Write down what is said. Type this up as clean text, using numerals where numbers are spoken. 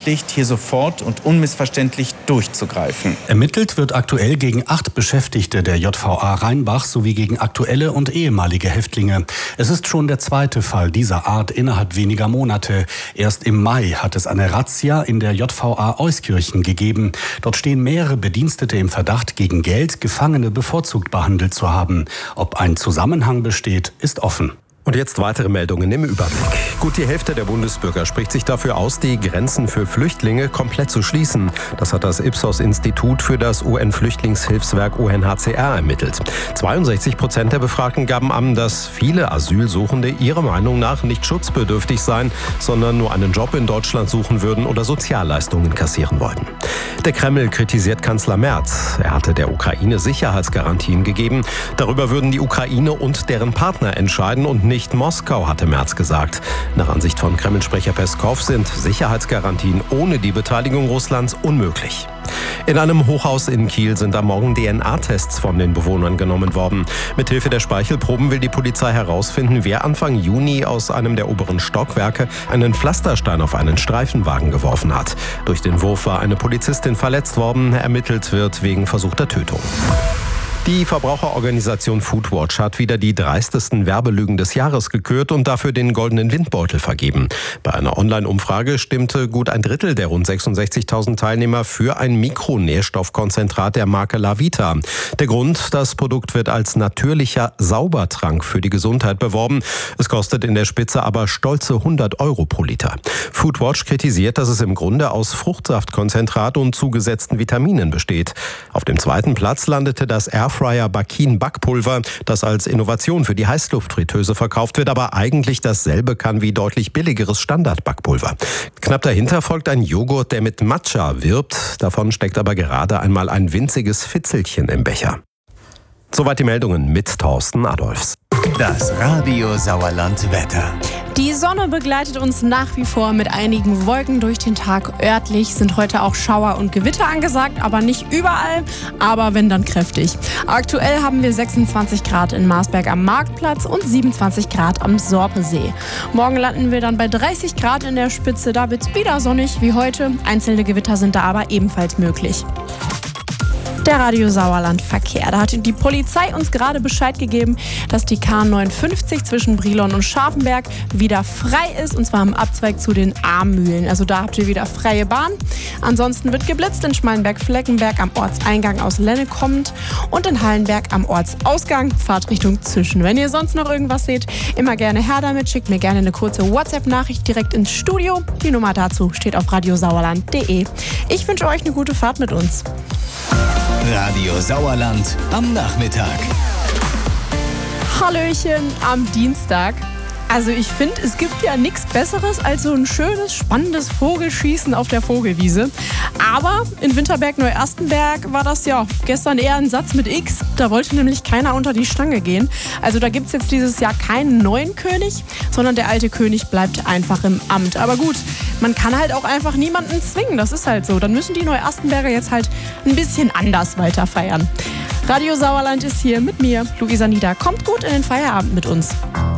Pflicht, hier sofort und unmissverständlich durchzugreifen. Ermittelt wird aktuell gegen 8 Beschäftigte der JVA Rheinbach sowie gegen aktuelle und ehemalige Häftlinge. Es ist schon der zweite Fall dieser Art innerhalb weniger Monate. Erst im Mai hat es eine Razzia in der JVA Euskirchen gegeben. Dort stehen mehrere Bedienstete im Verdacht, gegen Geld Gefangene bevorzugt behandelt zu haben. Ob ein Zusammenhang besteht, ist offen. Und jetzt weitere Meldungen im Überblick. Gut die Hälfte der Bundesbürger spricht sich dafür aus, die Grenzen für Flüchtlinge komplett zu schließen. Das hat das Ipsos-Institut für das UN-Flüchtlingshilfswerk UNHCR ermittelt. 62% der Befragten gaben an, dass viele Asylsuchende ihrer Meinung nach nicht schutzbedürftig seien, sondern nur einen Job in Deutschland suchen würden oder Sozialleistungen kassieren wollten. Der Kreml kritisiert Kanzler Merz. Er hatte der Ukraine Sicherheitsgarantien gegeben. Darüber würden die Ukraine und deren Partner entscheiden und nicht Moskau, hatte Merz gesagt. Nach Ansicht von Kreml-Sprecher Peskow sind Sicherheitsgarantien ohne die Beteiligung Russlands unmöglich. In einem Hochhaus in Kiel sind am Morgen DNA-Tests von den Bewohnern genommen worden. Mithilfe der Speichelproben will die Polizei herausfinden, wer Anfang Juni aus einem der oberen Stockwerke einen Pflasterstein auf einen Streifenwagen geworfen hat. Durch den Wurf war eine Polizistin verletzt worden. Ermittelt wird wegen versuchter Tötung. Die Verbraucherorganisation Foodwatch hat wieder die dreistesten Werbelügen des Jahres gekürt und dafür den goldenen Windbeutel vergeben. Bei einer Online-Umfrage stimmte gut ein Drittel der rund 66.000 Teilnehmer für ein Mikronährstoffkonzentrat der Marke Lavita. Der Grund, das Produkt wird als natürlicher Saubertrank für die Gesundheit beworben. Es kostet in der Spitze aber stolze 100 € pro Liter. Foodwatch kritisiert, dass es im Grunde aus Fruchtsaftkonzentrat und zugesetzten Vitaminen besteht. Auf dem zweiten Platz landete das Airfryer Bakin Backpulver, das als Innovation für die Heißluftfritteuse verkauft wird, aber eigentlich dasselbe kann wie deutlich billigeres Standardbackpulver. Knapp dahinter folgt ein Joghurt, der mit Matcha wirbt. Davon steckt aber gerade einmal ein winziges Fitzelchen im Becher. Soweit die Meldungen mit Thorsten Adolfs. Das Radio Sauerland Wetter. Die Sonne begleitet uns nach wie vor mit einigen Wolken durch den Tag. Örtlich sind heute auch Schauer und Gewitter angesagt, aber nicht überall, aber wenn dann kräftig. Aktuell haben wir 26 Grad in Marsberg am Marktplatz und 27 Grad am Sorpesee. Morgen landen wir dann bei 30 Grad in der Spitze, da wird's wieder sonnig wie heute. Einzelne Gewitter sind da aber ebenfalls möglich. Der Radio Sauerland Verkehr. Da hat die Polizei uns gerade Bescheid gegeben, dass die K59 zwischen Brilon und Scharfenberg wieder frei ist, und zwar im Abzweig zu den Armmühlen. Also da habt ihr wieder freie Bahn. Ansonsten wird geblitzt in Schmalenberg-Fleckenberg am Ortseingang aus Lenne kommend und in Hallenberg am Ortsausgang, Fahrtrichtung Zischen. Wenn ihr sonst noch irgendwas seht, immer gerne her damit. Schickt mir gerne eine kurze WhatsApp-Nachricht direkt ins Studio. Die Nummer dazu steht auf radiosauerland.de. Ich wünsche euch eine gute Fahrt mit uns. Radio Sauerland am Nachmittag. Hallöchen am Dienstag. Also ich finde, es gibt ja nichts Besseres als so ein schönes, spannendes Vogelschießen auf der Vogelwiese. Aber in Winterberg-Neuerstenberg war das ja gestern eher ein Satz mit X. Da wollte nämlich keiner unter die Stange gehen. Also da gibt es jetzt dieses Jahr keinen neuen König, sondern der alte König bleibt einfach im Amt. Aber gut, man kann halt auch einfach niemanden zwingen. Das ist halt so. Dann müssen die Neuerstenberger jetzt halt ein bisschen anders weiter feiern. Radio Sauerland ist hier mit mir, Luisa Nieder. Kommt gut in den Feierabend mit uns.